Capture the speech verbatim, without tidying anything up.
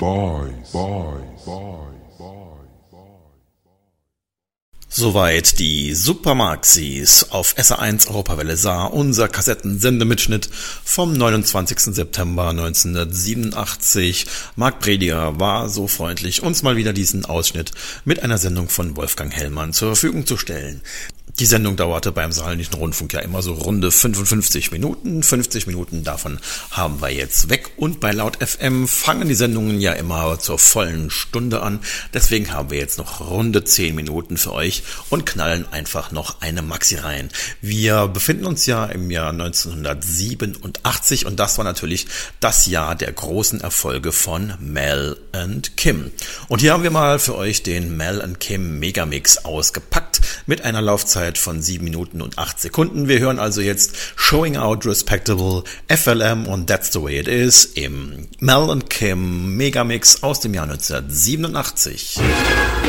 Boys, Boys, Boys. Soweit die Supermaxis auf S R eins Europawelle Saar, unser Kassettensendemitschnitt vom neunundzwanzigsten September neunzehnhundertsiebenundachtzig. Marc Prediger war so freundlich, uns mal wieder diesen Ausschnitt mit einer Sendung von Wolfgang Hellmann zur Verfügung zu stellen. Die Sendung dauerte beim Saarländischen Rundfunk ja immer so runde fünfundfünfzig Minuten. fünfzig Minuten davon haben wir jetzt weg. Und bei Laut F M fangen die Sendungen ja immer zur vollen Stunde an. Deswegen haben wir jetzt noch runde zehn Minuten für euch und knallen einfach noch eine Maxi rein. Wir befinden uns ja im Jahr neunzehnhundertsiebenundachtzig und das war natürlich das Jahr der großen Erfolge von Mel and Kim. Und hier haben wir mal für euch den Mel and Kim Megamix ausgepackt mit einer Laufzeit von sieben Minuten und acht Sekunden. Wir hören also jetzt Showing Out Respectable, F L M und That's the Way It Is im Mel and Kim Megamix aus dem Jahr neunzehnhundertsiebenundachtzig.